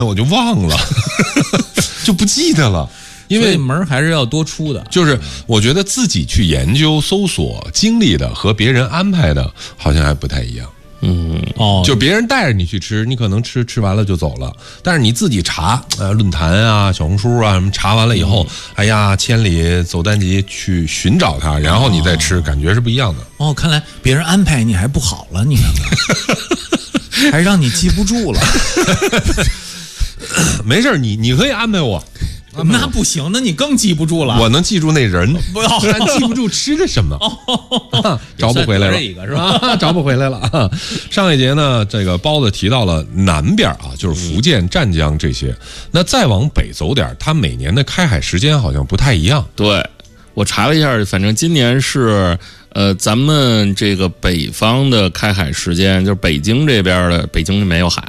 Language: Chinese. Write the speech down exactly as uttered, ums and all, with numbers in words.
我就忘了，就不记得了。因为门还是要多出的， 就是我觉得自己去研究搜索经历的和别人安排的好像还不太一样。 嗯，哦， 就别人带着你去吃，你可能吃吃完了就走了，但是你自己查，呃，论坛啊、小红书啊什么，查完了以后，嗯、哎呀，千里走单骑去寻找它，然后你再吃，哦、感觉是不一样的。 哦，看来别人安排你还不好了，你看看，还让你记不住了。 没事，你你可以安排我。 那不行，那你更记不住了。 我能记住那人， 不要， 但记不住吃的什么，啊、找不回来了。 这个是吧？ 找不回来了啊！上一节呢，这个包子提到了南边啊，就是福建、湛江这些。那再往北走点，它每年的开海时间好像不太一样。 对，我查了一下，反正今年是。呃，咱们这个北方的开海时间，就是北京这边的，北京没有海